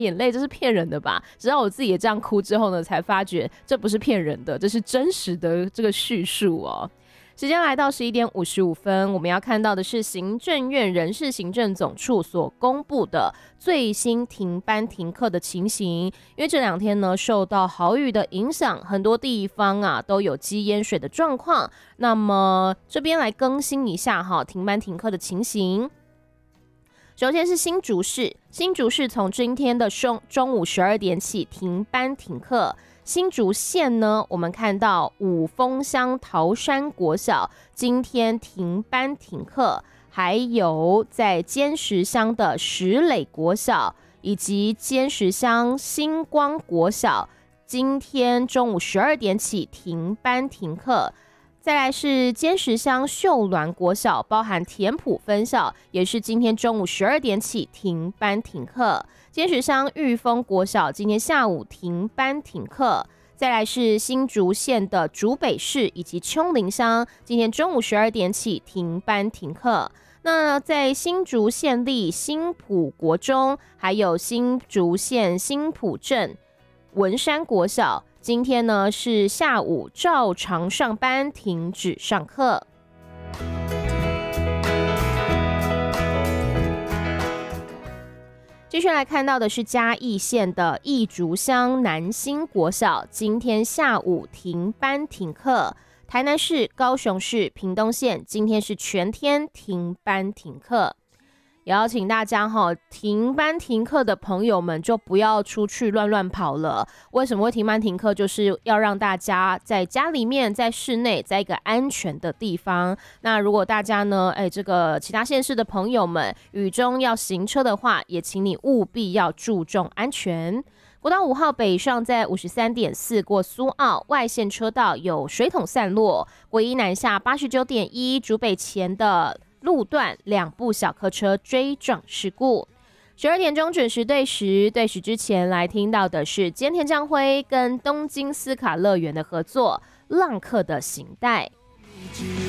眼泪，这是骗人的吧？直到我自己也这样哭之后呢，才发觉这不是骗人的，这是真实的这个叙述哦。时间来到11点55分，我们要看到的是行政院人事行政总处所公布的最新停班停课的情形。因为这2天呢，受到豪雨的影响，很多地方啊都有积淹水的状况。那么这边来更新一下停班停课的情形。首先是新竹市，新竹市从今天的中午12点起停班停课。新竹县呢，我们看到五峰乡桃山国小今天停班停课，还有在尖石乡的石垒国小以及尖石乡星光国小今天中午12点起停班停课。再来是尖石乡秀峦国小，包含田埔分校，也是今天中午12点起停班停课。尖石乡玉峰国小今天下午停班停课。再来是新竹县的竹北市以及丘陵乡，今天中午12点起停班停课。那在新竹县立新埔国中，还有新竹县新埔镇文山国小，今天呢是下午照常上班，停止上课。继续来看到的是嘉义县的义竹乡南新国小，今天下午停班停课。台南市、高雄市、屏东县今天是全天停班停课。也要请大家停班停课的朋友们就不要出去乱跑了。为什么会停班停课？就是要让大家在家里面，在室内，在一个安全的地方。那如果大家呢，这个其他县市的朋友们雨中要行车的话，也请你务必要注重安全。国道5号北上在53.4过苏澳外线车道有水桶散落，国一南下89.1竹北前的路段2部小客车追撞事故。12点钟准时对时之前来听到的是菅田将晖跟东京斯卡乐园的合作《浪客的行带》。